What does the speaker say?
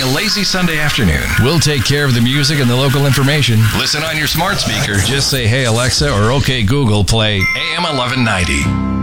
a lazy Sunday afternoon. We'll take care of the music and the local information. Listen on your smart speaker. Just say, hey, Alexa, or okay, Google, play AM 1190.